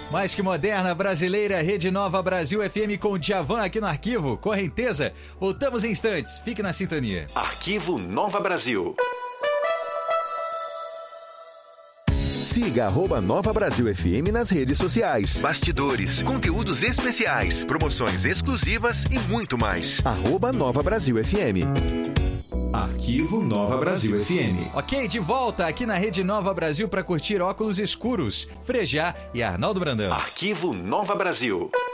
Mais que moderna, brasileira, Rede Nova Brasil FM com Djavan aqui no Arquivo, Correnteza. Voltamos em instantes, fique na sintonia. Arquivo Nova Brasil. Siga @Nova Brasil FM nas redes sociais. Bastidores, conteúdos especiais, promoções exclusivas e muito mais. @Nova Brasil FM. Arquivo Nova Brasil FM. Ok, de volta aqui na Rede Nova Brasil para curtir Óculos Escuros, Frejá e Arnaldo Brandão. Arquivo Nova Brasil.